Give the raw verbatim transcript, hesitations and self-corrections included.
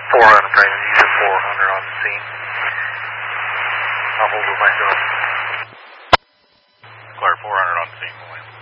four hundred, Brandon. User four hundred on the scene. I'll hold with myself. Clear four hundred on the scene, William.